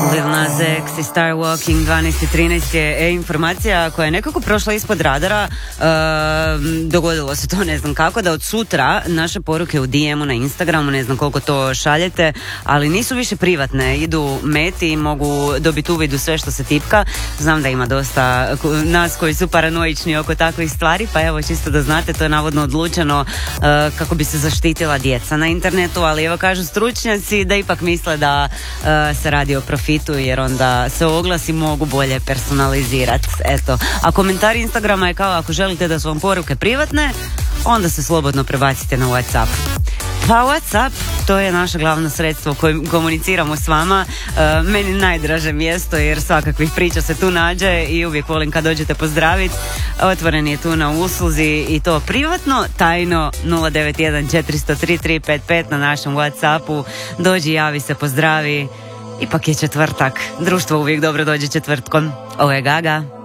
Lil Nas X i Star Walking 12.13 je informacija koja je nekako prošla ispod radara. Dogodilo se to ne znam kako, da od sutra naše poruke u DM-u na Instagramu, ne znam koliko to šaljete, ali nisu više privatne, idu meti i mogu dobiti uvid u sve što se tipka. Znam da ima dosta nas koji su paranoični oko takvih stvari, pa evo čisto da znate, to je navodno odlučeno kako bi se zaštitila djeca na internetu, ali evo kažu stručnjaci da ipak misle da se radi o profitu, jer onda se oglasi mogu bolje personalizirati. Eto, a komentar Instagrama je kao ako želite da su vam poruke privatne, onda se slobodno prebacite na WhatsApp. Pa WhatsApp, to je naše glavno sredstvo kojim komuniciramo s vama. Meni najdraže mjesto jer svakakvih priča se tu nađe i uvijek volim kad dođete pozdraviti. Otvoren je tu na usluzi i to privatno, tajno 091 403 355 na našem WhatsAppu. Dođi, javi se, pozdravi. Ipak je četvrtak. Društvo uvijek dobro dođe četvrtkom. Ovo je Gaga.